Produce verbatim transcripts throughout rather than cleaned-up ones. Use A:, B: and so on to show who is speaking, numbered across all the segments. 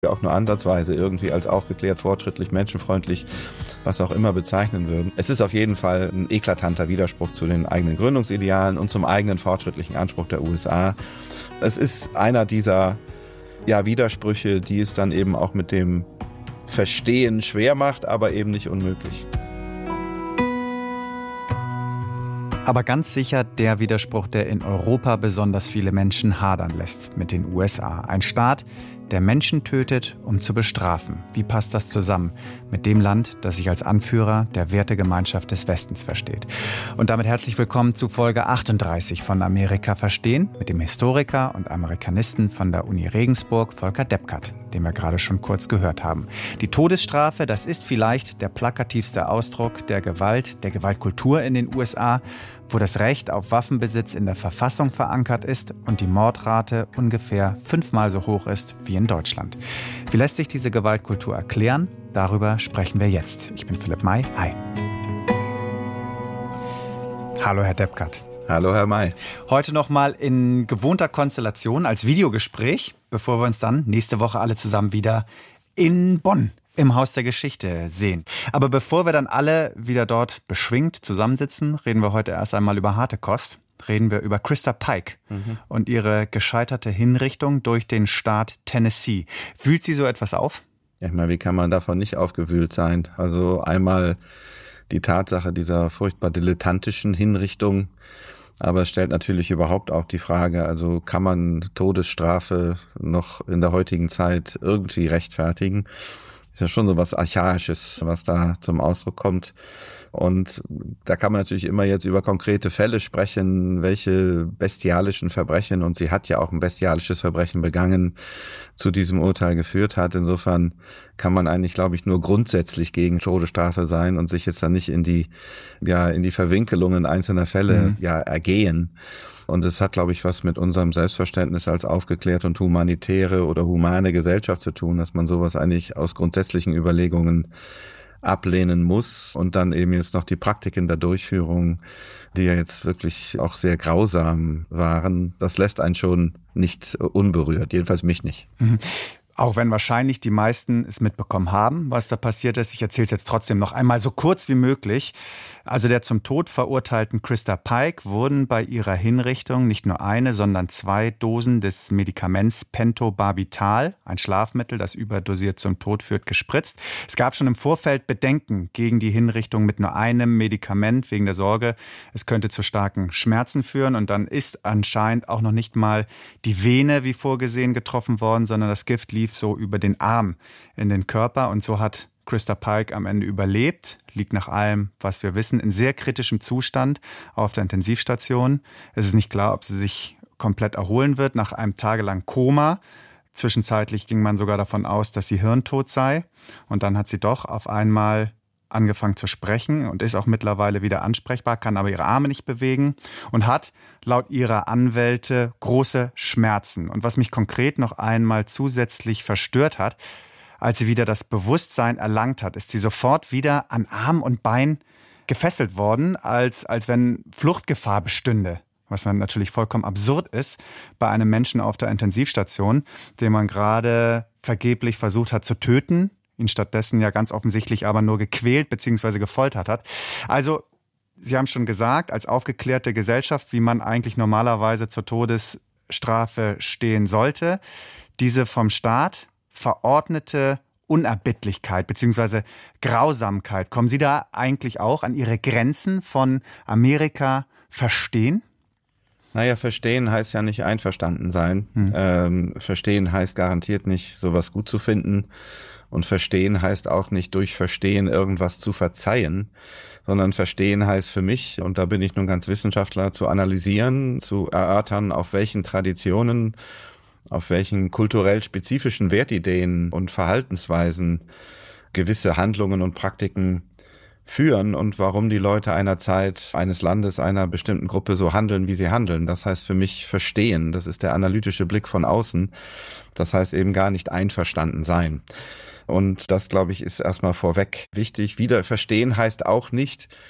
A: auch nur ansatzweise irgendwie als aufgeklärt, fortschrittlich, menschenfreundlich, was auch immer bezeichnen würden. Es ist auf jeden Fall ein eklatanter Widerspruch zu den eigenen Gründungsidealen und zum eigenen fortschrittlichen Anspruch der U S A. Es ist einer dieser ja, Widersprüche, die es dann eben auch mit dem Verstehen schwer macht, aber eben nicht unmöglich.
B: Aber ganz sicher der Widerspruch, der in Europa besonders viele Menschen hadern lässt mit den U S A. Ein Staat, der Menschen tötet, um zu bestrafen. Wie passt das zusammen mit dem Land, das sich als Anführer der Wertegemeinschaft des Westens versteht? Und damit herzlich willkommen zu Folge achtunddreißig von Amerika verstehen mit dem Historiker und Amerikanisten von der Uni Regensburg, Volker Deppkart, den wir gerade schon kurz gehört haben. Die Todesstrafe, das ist vielleicht der plakativste Ausdruck der Gewalt, der Gewaltkultur in den U S A, wo das Recht auf Waffenbesitz in der Verfassung verankert ist und die Mordrate ungefähr fünfmal so hoch ist wie in Deutschland. Wie lässt sich diese Gewaltkultur erklären? Darüber sprechen wir jetzt. Ich bin Philipp May. Hi. Hallo, Herr Deppkart.
A: Hallo, Herr May.
B: Heute nochmal in gewohnter Konstellation als Videogespräch, bevor wir uns dann nächste Woche alle zusammen wieder in Bonn im Haus der Geschichte sehen. Aber bevor wir dann alle wieder dort beschwingt zusammensitzen, reden wir heute erst einmal über harte Kost. Reden wir über Christa Pike mhm. und ihre gescheiterte Hinrichtung durch den Staat Tennessee. Wühlt Sie so etwas auf?
A: Ja, ich meine, wie kann man davon nicht aufgewühlt sein? Also einmal die Tatsache dieser furchtbar dilettantischen Hinrichtung, aber es stellt natürlich überhaupt auch die Frage, also kann man Todesstrafe noch in der heutigen Zeit irgendwie rechtfertigen? Ist ja schon so was Archaisches, was da zum Ausdruck kommt. Und da kann man natürlich immer jetzt über konkrete Fälle sprechen, welche bestialischen Verbrechen, und sie hat ja auch ein bestialisches Verbrechen begangen, zu diesem Urteil geführt hat. Insofern kann man eigentlich, glaube ich, nur grundsätzlich gegen Todesstrafe sein und sich jetzt dann nicht in die, ja, in die Verwinkelungen einzelner Fälle, mhm. ja, ergehen. Und es hat, glaube ich, was mit unserem Selbstverständnis als aufgeklärte und humanitäre oder humane Gesellschaft zu tun, dass man sowas eigentlich aus grundsätzlichen Überlegungen ablehnen muss. Und dann eben jetzt noch die Praktiken der Durchführung, die ja jetzt wirklich auch sehr grausam waren. Das lässt einen schon nicht unberührt, jedenfalls mich nicht.
B: Mhm. Auch wenn wahrscheinlich die meisten es mitbekommen haben, was da passiert ist. Ich erzähle es jetzt trotzdem noch einmal so kurz wie möglich. Also der zum Tod verurteilten Christa Pike wurden bei ihrer Hinrichtung nicht nur eine, sondern zwei Dosen des Medikaments Pentobarbital, ein Schlafmittel, das überdosiert zum Tod führt, gespritzt. Es gab schon im Vorfeld Bedenken gegen die Hinrichtung mit nur einem Medikament wegen der Sorge, es könnte zu starken Schmerzen führen. Und dann ist anscheinend auch noch nicht mal die Vene wie vorgesehen getroffen worden, sondern das Gift lief so über den Arm in den Körper. Und so hat Christa Pike am Ende überlebt, liegt nach allem, was wir wissen, in sehr kritischem Zustand auf der Intensivstation. Es ist nicht klar, ob sie sich komplett erholen wird nach einem tagelangen Koma. Zwischenzeitlich ging man sogar davon aus, dass sie hirntot sei. Und dann hat sie doch auf einmal angefangen zu sprechen und ist auch mittlerweile wieder ansprechbar, kann aber ihre Arme nicht bewegen und hat laut ihrer Anwälte große Schmerzen. Und was mich konkret noch einmal zusätzlich verstört hat, als sie wieder das Bewusstsein erlangt hat, ist sie sofort wieder an Arm und Bein gefesselt worden, als, als wenn Fluchtgefahr bestünde. Was dann natürlich vollkommen absurd ist bei einem Menschen auf der Intensivstation, den man gerade vergeblich versucht hat zu töten, ihn stattdessen ja ganz offensichtlich aber nur gequält bzw. gefoltert hat. Also, Sie haben schon gesagt, als aufgeklärte Gesellschaft, wie man eigentlich normalerweise zur Todesstrafe stehen sollte, diese vom Staat verordnete Unerbittlichkeit bzw. Grausamkeit, kommen Sie da eigentlich auch an Ihre Grenzen von Amerika verstehen?
A: Naja, verstehen heißt ja nicht einverstanden sein. Hm. Ähm, verstehen heißt garantiert nicht, sowas gut zu finden. Und verstehen heißt auch nicht durch Verstehen irgendwas zu verzeihen, sondern verstehen heißt für mich, und da bin ich nun ganz Wissenschaftler, zu analysieren, zu erörtern, auf welchen Traditionen, auf welchen kulturell spezifischen Wertideen und Verhaltensweisen gewisse Handlungen und Praktiken führen und warum die Leute einer Zeit, eines Landes, einer bestimmten Gruppe so handeln, wie sie handeln. Das heißt für mich verstehen. Das ist der analytische Blick von außen. Das heißt eben gar nicht einverstanden sein. Und das, glaube ich, ist erstmal vorweg wichtig. Wieder verstehen heißt auch nicht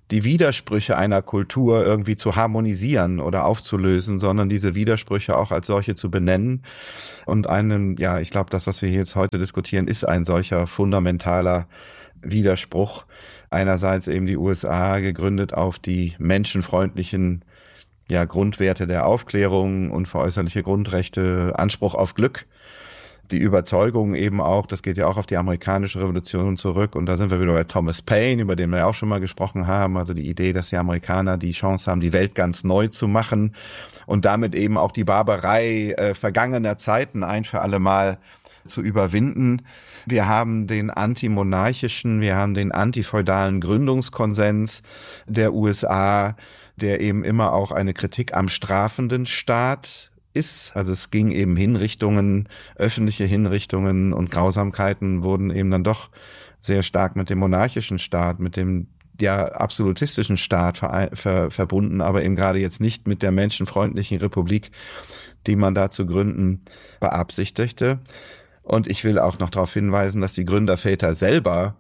A: die Widersprüche einer Kultur irgendwie zu harmonisieren oder aufzulösen, sondern diese Widersprüche auch als solche zu benennen. Und einen, ja, ich glaube, das, was wir jetzt heute diskutieren, ist ein solcher fundamentaler Widerspruch. Einerseits eben die U S A gegründet auf die menschenfreundlichen ja, Grundwerte der Aufklärung, unveräußerliche Grundrechte, Anspruch auf Glück. Die Überzeugung eben auch, das geht ja auch auf die amerikanische Revolution zurück, und da sind wir wieder bei Thomas Paine, über den wir auch schon mal gesprochen haben, also die Idee, dass die Amerikaner die Chance haben, die Welt ganz neu zu machen und damit eben auch die Barbarei äh, vergangener Zeiten ein für alle Mal zu überwinden. Wir haben den antimonarchischen, wir haben den antifeudalen Gründungskonsens der U S A, der eben immer auch eine Kritik am strafenden Staat ist. Also es ging eben Hinrichtungen, öffentliche Hinrichtungen und Grausamkeiten wurden eben dann doch sehr stark mit dem monarchischen Staat, mit dem ja absolutistischen Staat ver, ver, verbunden, aber eben gerade jetzt nicht mit der menschenfreundlichen Republik, die man da zu gründen beabsichtigte. Und ich will auch noch darauf hinweisen, dass die Gründerväter selber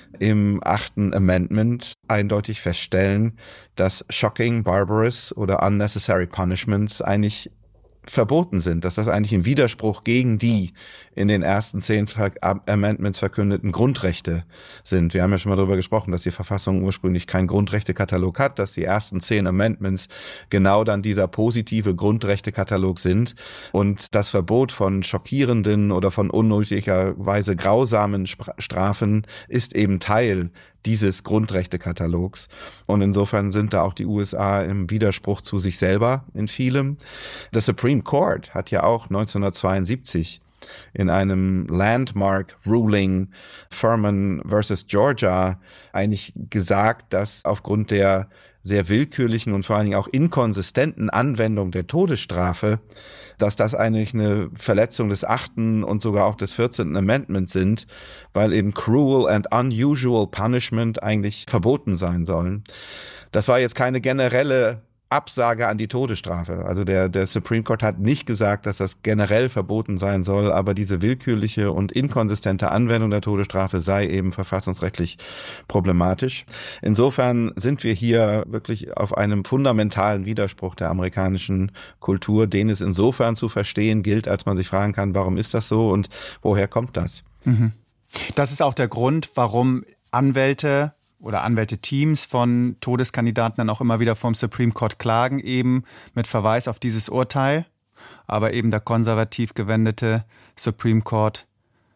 A: im achten Amendment eindeutig feststellen, dass shocking, barbarous oder unnecessary punishments eigentlich verboten sind, dass das eigentlich ein Widerspruch gegen die in den ersten zehn Amendments verkündeten Grundrechte sind. Wir haben ja schon mal darüber gesprochen, dass die Verfassung ursprünglich keinen Grundrechtekatalog hat, dass die ersten zehn Amendments genau dann dieser positive Grundrechtekatalog sind, und das Verbot von schockierenden oder von unnötigerweise grausamen Strafen ist eben Teil dieses Grundrechtekatalogs. Und insofern sind da auch die U S A im Widerspruch zu sich selber in vielem. Das Supreme Court hat ja auch neunzehnhundertzweiundsiebzig in einem Landmark Ruling Furman versus Georgia eigentlich gesagt, dass aufgrund der sehr willkürlichen und vor allen Dingen auch inkonsistenten Anwendung der Todesstrafe, dass das eigentlich eine Verletzung des achten und sogar auch des vierzehnten Amendments sind, weil eben cruel and unusual punishment eigentlich verboten sein sollen. Das war jetzt keine generelle Absage an die Todesstrafe. Also der, der Supreme Court hat nicht gesagt, dass das generell verboten sein soll, aber diese willkürliche und inkonsistente Anwendung der Todesstrafe sei eben verfassungsrechtlich problematisch. Insofern sind wir hier wirklich auf einem fundamentalen Widerspruch der amerikanischen Kultur, den es insofern zu verstehen gilt, als man sich fragen kann, warum ist das so und woher kommt das?
B: Mhm. Das ist auch der Grund, warum Anwälte oder Anwälteteams von Todeskandidaten dann auch immer wieder vom Supreme Court klagen, eben mit Verweis auf dieses Urteil. Aber eben der konservativ gewendete Supreme Court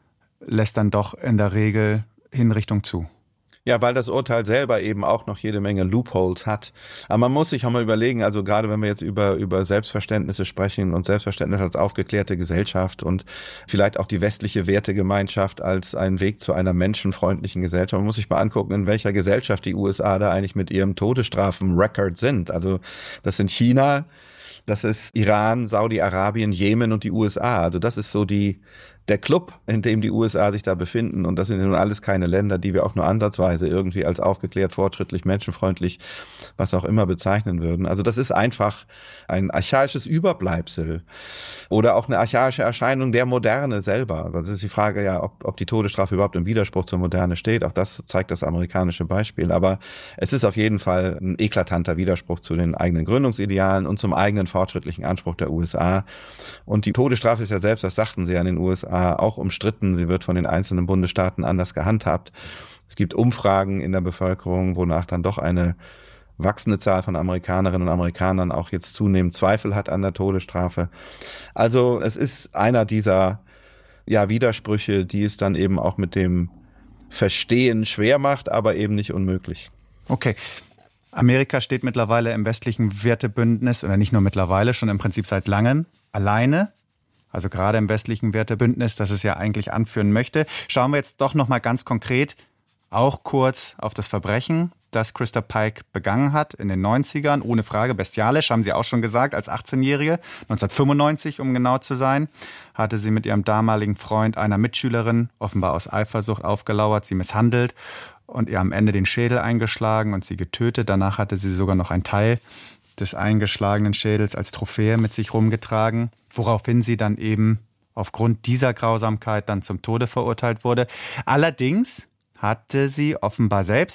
B: lässt dann doch in der Regel Hinrichtung zu.
A: Ja, weil das Urteil selber eben auch noch jede Menge Loopholes hat. Aber man muss sich auch mal überlegen, also gerade wenn wir jetzt über über Selbstverständnisse sprechen und Selbstverständnis als aufgeklärte Gesellschaft und vielleicht auch die westliche Wertegemeinschaft als einen Weg zu einer menschenfreundlichen Gesellschaft, man muss sich mal angucken, in welcher Gesellschaft die U S A da eigentlich mit ihrem Todesstrafen-Record sind. Also das sind China, das ist Iran, Saudi-Arabien, Jemen und die U S A. Also das ist so die der Club, in dem die U S A sich da befinden. Und das sind ja nun alles keine Länder, die wir auch nur ansatzweise irgendwie als aufgeklärt, fortschrittlich, menschenfreundlich, was auch immer bezeichnen würden. Also das ist einfach ein archaisches Überbleibsel oder auch eine archaische Erscheinung der Moderne selber. Das ist die Frage ja, ob, ob die Todesstrafe überhaupt im Widerspruch zur Moderne steht. Auch das zeigt das amerikanische Beispiel. Aber es ist auf jeden Fall ein eklatanter Widerspruch zu den eigenen Gründungsidealen und zum eigenen fortschrittlichen Anspruch der U S A. Und die Todesstrafe ist ja selbst, das sagten sie ja in den U S A, auch umstritten. Sie wird von den einzelnen Bundesstaaten anders gehandhabt. Es gibt Umfragen in der Bevölkerung, wonach dann doch eine wachsende Zahl von Amerikanerinnen und Amerikanern auch jetzt zunehmend Zweifel hat an der Todesstrafe. Also es ist einer dieser ja, Widersprüche, die es dann eben auch mit dem Verstehen schwer macht, aber eben nicht unmöglich.
B: Okay. Amerika steht mittlerweile im westlichen Wertebündnis, oder nicht nur mittlerweile, schon im Prinzip seit langem alleine. Also gerade im westlichen Wertebündnis, das es ja eigentlich anführen möchte. Schauen wir jetzt doch noch mal ganz konkret auch kurz auf das Verbrechen, das Christa Pike begangen hat in den neunzigern. Ohne Frage bestialisch, haben Sie auch schon gesagt, als achtzehnjährige. neunzehnhundertfünfundneunzig, um genau zu sein, hatte sie mit ihrem damaligen Freund, einer Mitschülerin, offenbar aus Eifersucht aufgelauert, sie misshandelt und ihr am Ende den Schädel eingeschlagen und sie getötet. Danach hatte sie sogar noch einen Teil des eingeschlagenen Schädels als Trophäe mit sich rumgetragen, woraufhin sie dann eben aufgrund dieser Grausamkeit dann zum Tode verurteilt wurde. Allerdings hatte sie offenbar selbst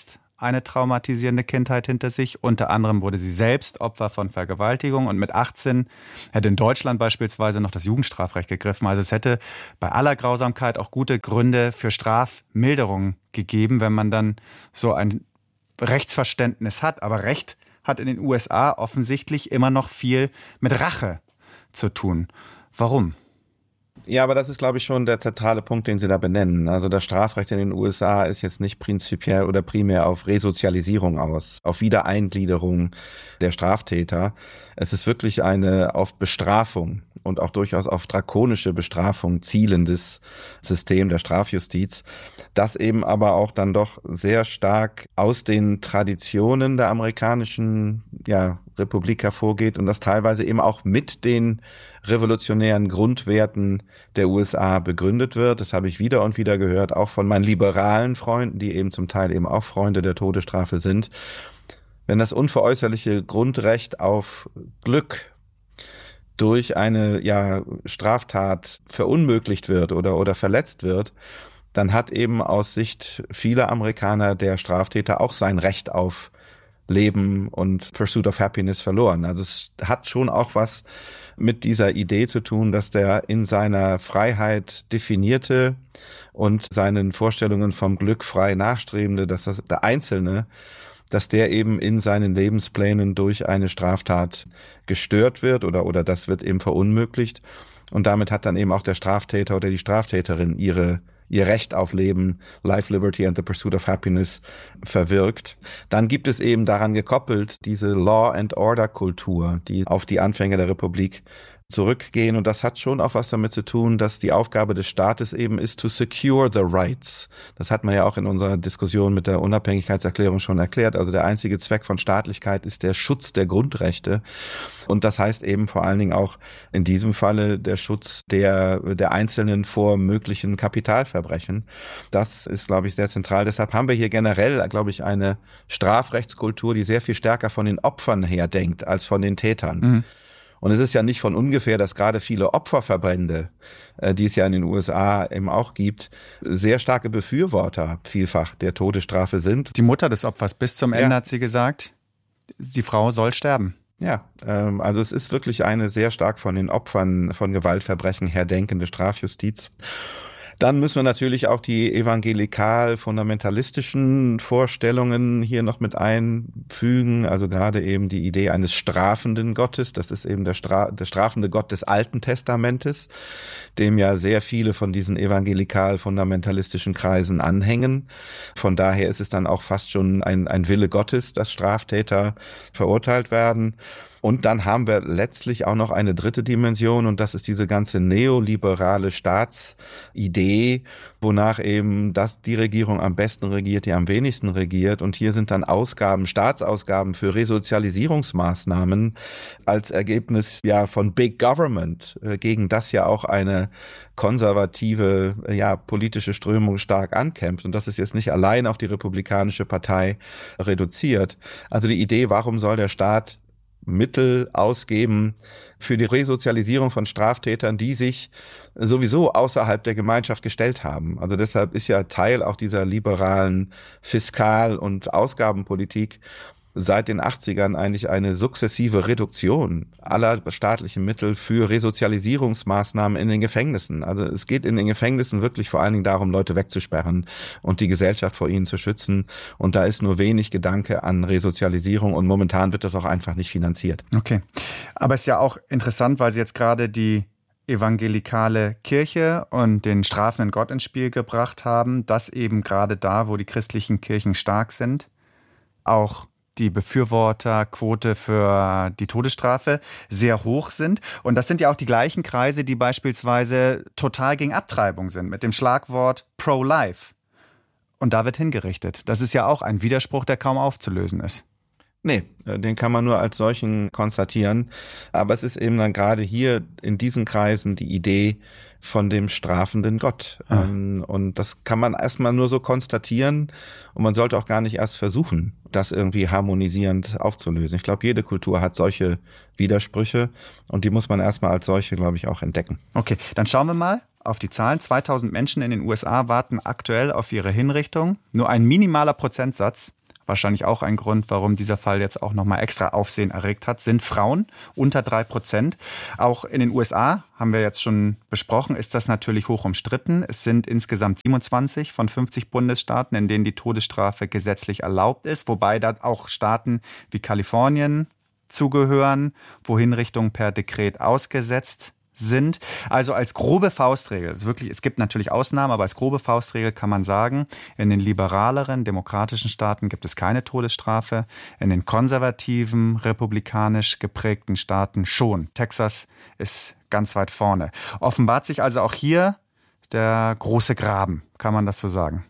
B: eine traumatisierende Kindheit hinter sich. Unter anderem wurde sie selbst Opfer von Vergewaltigung und mit achtzehn hätte in Deutschland beispielsweise noch das Jugendstrafrecht gegriffen. Also es hätte bei aller Grausamkeit auch gute Gründe für Strafmilderung gegeben, wenn man dann so ein Rechtsverständnis hat. Aber Recht hat in den U S A offensichtlich immer noch viel mit Rache zu tun. Warum?
A: Ja, aber das ist, glaube ich, schon der zentrale Punkt, den Sie da benennen. Also das Strafrecht in den U S A ist jetzt nicht prinzipiell oder primär auf Resozialisierung aus, auf Wiedereingliederung der Straftäter. Es ist wirklich eine auf Bestrafung und auch durchaus auf drakonische Bestrafung zielendes System der Strafjustiz, das eben aber auch dann doch sehr stark aus den Traditionen der amerikanischen ja, Republik hervorgeht und das teilweise eben auch mit den revolutionären Grundwerten der U S A begründet wird. Das habe ich wieder und wieder gehört, auch von meinen liberalen Freunden, die eben zum Teil eben auch Freunde der Todesstrafe sind. Wenn das unveräußerliche Grundrecht auf Glück durch eine ja, Straftat verunmöglicht wird oder, oder verletzt wird, dann hat eben aus Sicht vieler Amerikaner der Straftäter auch sein Recht auf Leben und Pursuit of Happiness verloren. Also es hat schon auch was mit dieser Idee zu tun, dass der in seiner Freiheit definierte und seinen Vorstellungen vom Glück frei nachstrebende, dass das der Einzelne, dass der eben in seinen Lebensplänen durch eine Straftat gestört wird oder, oder das wird eben verunmöglicht. Und damit hat dann eben auch der Straftäter oder die Straftäterin ihre ihr Recht auf Leben, Life, Liberty and the Pursuit of Happiness verwirkt. Dann gibt es eben daran gekoppelt diese Law and Order Kultur, die auf die Anfänge der Republik zurückgehen. Und das hat schon auch was damit zu tun, dass die Aufgabe des Staates eben ist, to secure the rights. Das hat man ja auch in unserer Diskussion mit der Unabhängigkeitserklärung schon erklärt. Also der einzige Zweck von Staatlichkeit ist der Schutz der Grundrechte. Und das heißt eben vor allen Dingen auch in diesem Falle der Schutz der, der Einzelnen vor möglichen Kapitalverbrechen. Das ist, glaube ich, sehr zentral. Deshalb haben wir hier generell, glaube ich, eine Strafrechtskultur, die sehr viel stärker von den Opfern her denkt als von den Tätern. Mhm. Und es ist ja nicht von ungefähr, dass gerade viele Opferverbände, die es ja in den U S A eben auch gibt, sehr starke Befürworter vielfach der Todesstrafe sind.
B: Die Mutter des Opfers bis zum Ende ja. hat sie gesagt, die Frau soll sterben.
A: Ja, ähm, also es ist wirklich eine sehr stark von den Opfern von Gewaltverbrechen her denkende Strafjustiz. Dann müssen wir natürlich auch die evangelikal-fundamentalistischen Vorstellungen hier noch mit einfügen. Also gerade eben die Idee eines strafenden Gottes. Das ist eben der, Stra- der strafende Gott des Alten Testamentes, dem ja sehr viele von diesen evangelikal-fundamentalistischen Kreisen anhängen. Von daher ist es dann auch fast schon ein, ein Wille Gottes, dass Straftäter verurteilt werden. Und dann haben wir letztlich auch noch eine dritte Dimension und das ist diese ganze neoliberale Staatsidee, wonach eben das die Regierung am besten regiert, die am wenigsten regiert. Und hier sind dann Ausgaben, Staatsausgaben für Resozialisierungsmaßnahmen als Ergebnis ja von Big Government, gegen das ja auch eine konservative ja politische Strömung stark ankämpft. Und das ist jetzt nicht allein auf die Republikanische Partei reduziert. Also die Idee, warum soll der Staat Mittel ausgeben für die Resozialisierung von Straftätern, die sich sowieso außerhalb der Gemeinschaft gestellt haben. Also deshalb ist ja Teil auch dieser liberalen Fiskal- und Ausgabenpolitik seit den achtzigern eigentlich eine sukzessive Reduktion aller staatlichen Mittel für Resozialisierungsmaßnahmen in den Gefängnissen. Also es geht in den Gefängnissen wirklich vor allen Dingen darum, Leute wegzusperren und die Gesellschaft vor ihnen zu schützen. Und da ist nur wenig Gedanke an Resozialisierung und momentan wird das auch einfach nicht finanziert.
B: Okay, aber es ist ja auch interessant, weil Sie jetzt gerade die evangelikale Kirche und den strafenden Gott ins Spiel gebracht haben, dass eben gerade da, wo die christlichen Kirchen stark sind, auch die Befürworterquote für die Todesstrafe sehr hoch sind. Und das sind ja auch die gleichen Kreise, die beispielsweise total gegen Abtreibung sind, mit dem Schlagwort Pro-Life. Und da wird hingerichtet. Das ist ja auch ein Widerspruch, der kaum aufzulösen ist.
A: Nee, den kann man nur als solchen konstatieren. Aber es ist eben dann gerade hier in diesen Kreisen die Idee von dem strafenden Gott. Ah. Und das kann man erstmal nur so konstatieren. Und man sollte auch gar nicht erst versuchen, das irgendwie harmonisierend aufzulösen. Ich glaube, jede Kultur hat solche Widersprüche. Und die muss man erstmal als solche, glaube ich, auch entdecken.
B: Okay, dann schauen wir mal auf die Zahlen. zweitausend Menschen in den U S A warten aktuell auf ihre Hinrichtung. Nur ein minimaler Prozentsatz wahrscheinlich auch ein Grund, warum dieser Fall jetzt auch nochmal extra Aufsehen erregt hat, sind Frauen unter drei Prozent. Auch in den U S A, haben wir jetzt schon besprochen, ist das natürlich hoch umstritten. Es sind insgesamt siebenundzwanzig von fünfzig Bundesstaaten, in denen die Todesstrafe gesetzlich erlaubt ist, wobei da auch Staaten wie Kalifornien zugehören, wo Hinrichtungen per Dekret ausgesetzt sind. Also als grobe Faustregel, also wirklich, es gibt natürlich Ausnahmen, aber als grobe Faustregel kann man sagen, in den liberaleren, demokratischen Staaten gibt es keine Todesstrafe, in den konservativen, republikanisch geprägten Staaten schon. Texas ist ganz weit vorne. Offenbart sich also auch hier der große Graben, kann man das so sagen?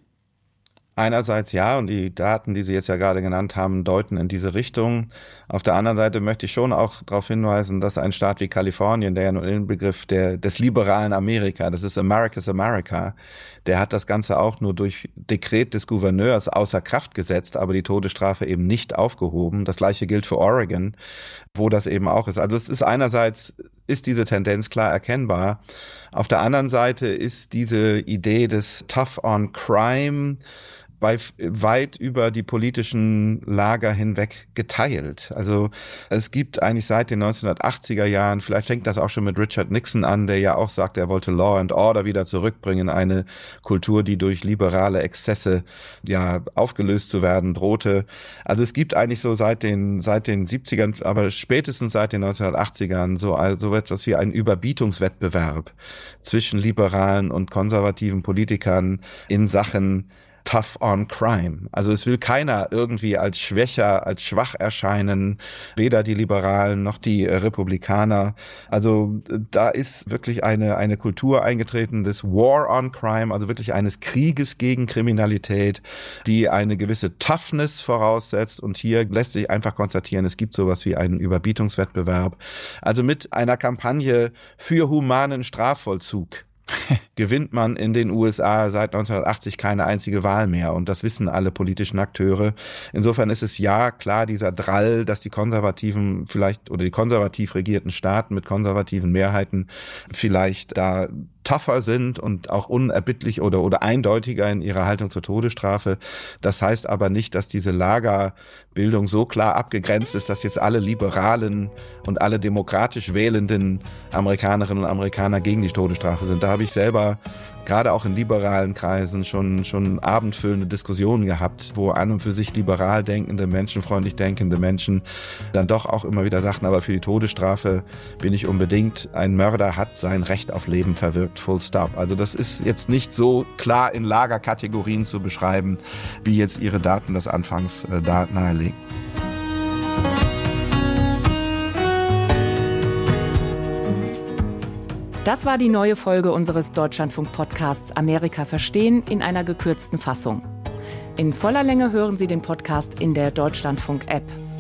A: Einerseits ja, und die Daten, die Sie jetzt ja gerade genannt haben, deuten in diese Richtung. Auf der anderen Seite möchte ich schon auch darauf hinweisen, dass ein Staat wie Kalifornien, der ja nun den Begriff der, des liberalen Amerika, das ist America's America, der hat das Ganze auch nur durch Dekret des Gouverneurs außer Kraft gesetzt, aber die Todesstrafe eben nicht aufgehoben. Das Gleiche gilt für Oregon, wo das eben auch ist. Also es ist einerseits, ist diese Tendenz klar erkennbar. Auf der anderen Seite ist diese Idee des Tough on Crime bei weit über die politischen Lager hinweg geteilt. Also es gibt eigentlich seit den neunzehnhundertachtziger Jahren, vielleicht fängt das auch schon mit Richard Nixon an, der ja auch sagt, er wollte Law and Order wieder zurückbringen, eine Kultur, die durch liberale Exzesse ja aufgelöst zu werden drohte. Also es gibt eigentlich so seit den seit den siebzigern, aber spätestens seit den neunzehnhundertachtzigern so so etwas wie einen Überbietungswettbewerb zwischen liberalen und konservativen Politikern in Sachen Tough on Crime. Also es will keiner irgendwie als schwächer, als schwach erscheinen, weder die Liberalen noch die Republikaner. Also da ist wirklich eine eine Kultur eingetreten des War on Crime, also wirklich eines Krieges gegen Kriminalität, die eine gewisse Toughness voraussetzt. Und hier lässt sich einfach konstatieren, es gibt sowas wie einen Überbietungswettbewerb. Also mit einer Kampagne für humanen Strafvollzug gewinnt man in den U S A seit neunzehnhundertachtzig keine einzige Wahl mehr. Und das wissen alle politischen Akteure. Insofern ist es ja klar dieser Drall, dass die Konservativen vielleicht oder die konservativ regierten Staaten mit konservativen Mehrheiten vielleicht da tougher sind und auch unerbittlich oder oder eindeutiger in ihrer Haltung zur Todesstrafe. Das heißt aber nicht, dass diese Lagerbildung so klar abgegrenzt ist, dass jetzt alle liberalen und alle demokratisch wählenden Amerikanerinnen und Amerikaner gegen die Todesstrafe sind. Da habe ich selber gerade auch in liberalen Kreisen schon schon abendfüllende Diskussionen gehabt, wo an und für sich liberal denkende, menschenfreundlich denkende Menschen dann doch auch immer wieder sagten, aber für die Todesstrafe bin ich unbedingt, ein Mörder hat sein Recht auf Leben verwirkt, full stop. Also das ist jetzt nicht so klar in Lagerkategorien zu beschreiben, wie jetzt Ihre Daten das anfangs äh, da nahelegen.
C: Das war die neue Folge unseres Deutschlandfunk-Podcasts Amerika verstehen in einer gekürzten Fassung. In voller Länge hören Sie den Podcast in der Deutschlandfunk-App.